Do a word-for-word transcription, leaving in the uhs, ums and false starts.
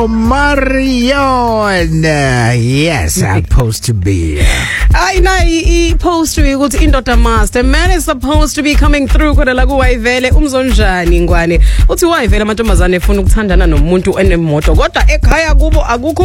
Marion, uh, yes, supposed to be. Ay na I supposed to be ukuthi indoda must. A man is supposed to be coming through kodwa la kuwayivele umzonjani ngwane. Uthi wayivele amantombazane efuna ukuthandana nomuntu enemoto kodwa ekhaya kubo akukho